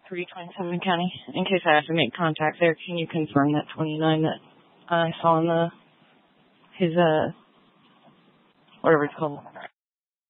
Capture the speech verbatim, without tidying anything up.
three twenty-seven County. In case I have to make contact there, can you confirm that twenty-nine that I saw in the, his, uh, whatever it's called?